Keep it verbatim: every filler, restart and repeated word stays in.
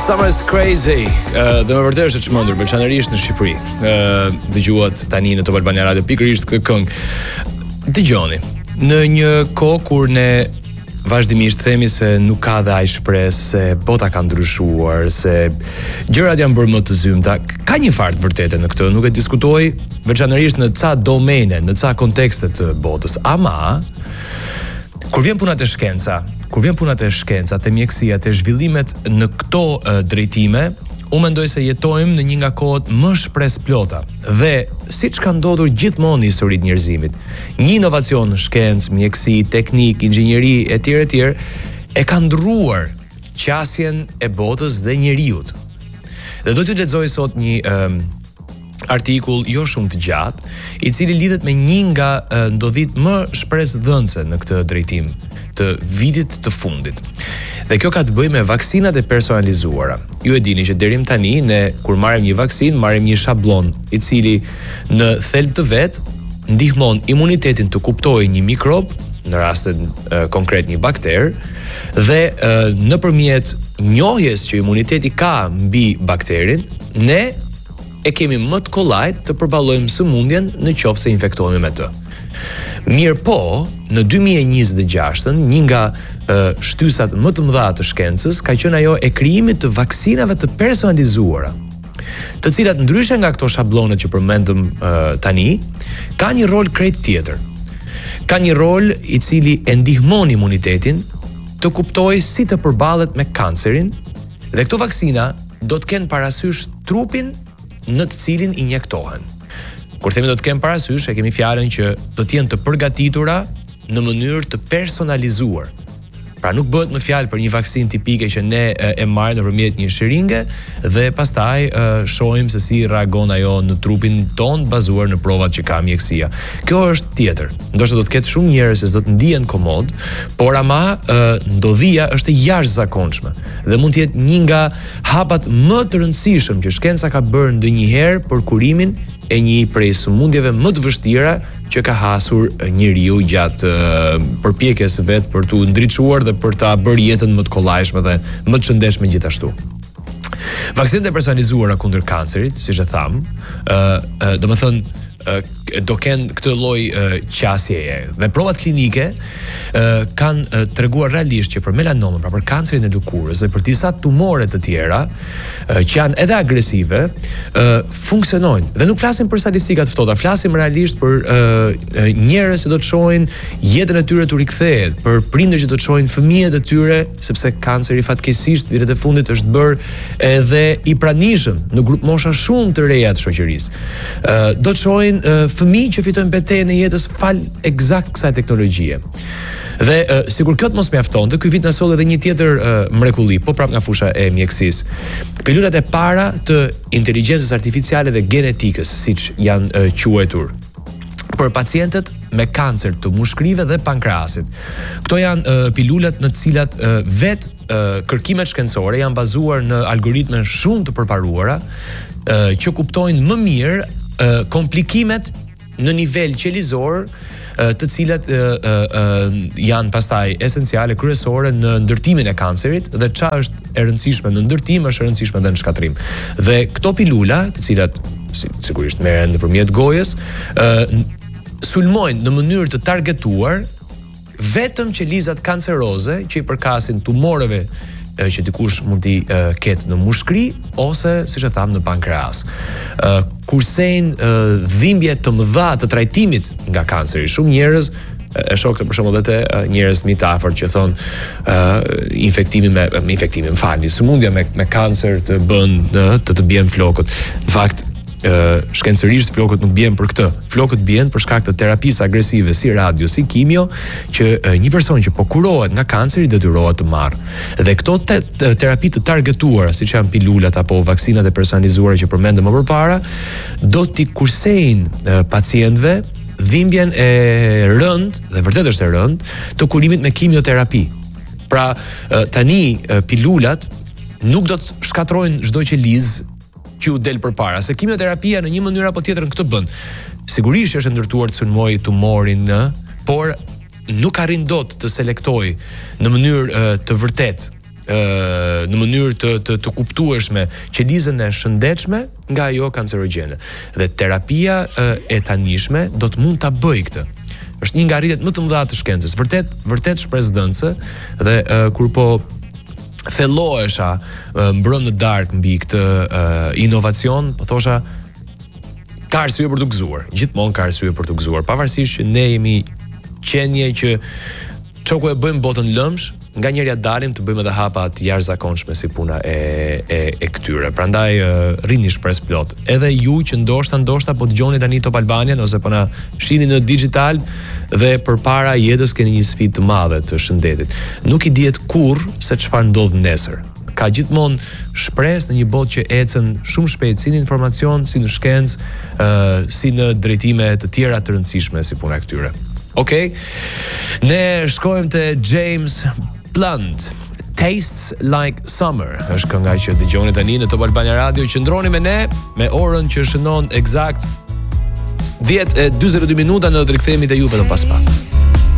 Summer's Crazy, uh, dhe më vërtet është e çmendur, veçanërisht në Shqipëri. Uh, dëgjuat tani në Top Albania Radio pikërisht këtë këngë. Dëgjoni, në një kohë kur ne vazhdimisht themi se nuk ka dhe aq shpresë, se bota ka ndryshuar, se gjërat janë bërë më të zymta, ka një farë të vërtetë në këtë, nuk e diskutoj veçanërisht në ca domene, në ca kontekste të botës, ama kur vjen puna te shkenca, kur vjen puna te shkenca, te mjekësia, te zhvillimet në këto uh, drejtime, unë mendoj se jetojmë në një nga kohët më shpresplota. Dhe siç ka ndodhur gjithmonë në historitë e njerëzimit, një inovacion në shkencë, mjekësi, teknik, inxhinieri etj etj e ka ndrruar qasjen e botës dhe njeriut. Dhe do t'ju lexoj sot një um, artikull jo shumë të gjatë, i cili lidhet me një nga uh, ndodhit më shpresdhënëse në këtë drejtim të vitit të fundit. Dhe kjo ka të bëjë me vaksinat e personalizuara. Ju e dini që deri tani ne kur marrim një vaksinë, marrim një shablon i cili në thelb të vet ndihmon imunitetin të kuptojë një mikrob, në rastin uh, konkret një bakter, dhe uh, nëpërmjet njohjes që imuniteti ka mbi bakterin, ne e kemi më të kollajt të përballojmë sëmundjen në qoftë se infektohemi me të. Mirë po, në dy mijë e njëzet e gjashtë, një nga uh, shtysat më të mëdha të shkencës ka qenë ajo e krijimit të vaksinave të personalizuara, të cilat ndryshe nga këto shablonet që përmendëm uh, tani, ka një rol krejt tjetër. Ka një rol i cili e ndihmon imunitetin të kuptojë si të përballet me kancerin, dhe këto vaksina do të kenë parasysh trupin në të cilin injektohen. Kur themi do të kemë parasysh, e kemi fjalën që do të jenë të përgatitura në mënyrë të personalizuar. Pra nuk bëhet më fjalë për një vaksinë tipike që ne e, e marrim nëpërmjet një sheringe dhe pastaj e, shohim se si reagon ajo në trupin ton bazuar në provat që ka mjekësia. Kjo është tjetër. Ndoshta do të ketë shumë njerëz që do të ndihen komod, por ama e, ndodhia është e jashtëzakonshme dhe mund të jetë një nga hapat më të rëndësishëm që shkenca ka bërë ndonjëherë për kurimin e një prej sëmundjeve më të vështira që ka hasur njeriu gjatë uh, përpjekjes së vet për t'u ndriçuar dhe për ta bërë jetën më të kollajshme dhe më të shëndetshme gjithashtu. Vaksinat e personalizuara kundër kancerit, siç e tham, ë uh, uh, domethënë uh, do kenë këtë lloj uh, qasjeje dhe provat klinike uh, kanë uh, treguar realisht që për melanomën, pra për kancerin e lëkurës dhe për disa tumore të tjera uh, që janë edhe agresive, uh, funksionojnë. Dhe nuk flasim për statistika të ftohta, flasim realisht për uh, njerëz që do të shohin jetën e tyre të rikthehet, për prindër që do të shohin fëmijët e tyre, sepse kanceri fatkeqësisht vitet e fundit është bërë edhe i pranishëm në grup mosha shumë të reja të shoqërisë. Uh, do të shohin uh, fëmijë që fitojnë betejën e jetës fal eksakt kësaj teknologjie. Dhe uh, sikur kjo të mos mjaftonte, ky vit na solli edhe një tjetër uh, mrekulli, po prap nga fusha e mjekësisë. Pilulat e para të inteligjencës artificiale dhe genetikës, siç janë uh, quajtur, për pacientët me kancer të mushkrive dhe pankreasit. Këto janë uh, pilulat në të cilat uh, vet uh, kërkimet shkencore janë bazuar në algoritme shumë të përparuara uh, që kuptojnë më mirë uh, komplikimet në nivel qelizor, uh, të cilat uh, uh, uh, janë pastaj esenciale, kryesore në ndërtimin e kancerit, dhe çfarë është e rëndësishme në ndërtim është e rëndësishme edhe në shkatrim. Dhe këto pilula, të cilat si, sigurisht merren nëpërmjet gojës, uh, sulmojnë në mënyrë të targetuar vetëm qelizat kanceroze që i përkasin tumoreve që dikush mund t'i uh, ketë në mushkri ose, siç e tham, në pankreas. Uh, kursejnë uh, dhimbje të mëdha të trajtimit nga kanceri. Shumë njerëz e shoh këtë për shembull edhe te njerëz më të afërt që thon uh, infektimi me infektimi, më falni, sëmundja me me kancer të bën uh, të të bien flokët. Në fakt Uh, shkencërisht flokët nuk bien për këtë. Flokët bien për shkak të terapisë agresive si radio, si kimio, që uh, një person që po kurohet nga kanceri detyrohet të marrë. Dhe këto te, te, terapi të targetuara, siç janë pilulat apo vaksinat e personalizuara që përmendëm më përpara, do t'i kursejnë uh, pacientëve dhimbjen e rënd, dhe vërtet është e rënd, të kurimit me kimioterapi. Pra uh, tani uh, pilulat nuk do të shkatrojnë çdo qelizë që u del përpara, se kimioterapia në një mënyrë apo tjetrën këtë bën. Sigurisht është ndërtuar të sulmojë tumorin, por nuk arrin dot të selektoj në mënyrë uh, të vërtetë ë në mënyrë të të, të kuptueshme qelizën e shëndetshme nga ajo kancerogjene. Dhe terapia ë, e tanishme do të mund ta bëjë këtë. Është një nga rritjet më të mëdha të shkencës. Vërtet, vërtet shpresdhënëse dhe uh, kur po thellohesha uh, mbrëm në darkë mbi këtë uh, inovacion, po thosha ka arsye për të gëzuar. Gjithmonë ka arsye për të gëzuar, pavarësisht që ne jemi qenie që çoku e bëjmë botën lëmsh, nga njëria dalim të bëjmë edhe hapa të jashtëzakonshme si puna e e e këtyre. Prandaj uh, rrini shpresë plot. Edhe ju që ndoshta ndoshta po dëgjoni tani Top Albanian ose po na shihni në digital dhe përpara jetës keni një sfidë të madhe të shëndetit. Nuk i dihet kurrë se çfarë ndodh nesër. Ka gjithmonë shpresë në një botë që ecën shumë shpejt si në informacion, si në shkencë, uh, si në drejtime të tjera të rëndësishme si puna e këtyre. Okej. Okay. Ne shkojmë te James Blunt. Tastes Like Summer. Është kënga që dëgjoni tani në Top Albania Radio. Qëndroni me ne me orën që shënon eksakt dhjetë e njëzet e dy minuta, në do të rikthehemi te ju vetëm pas pak.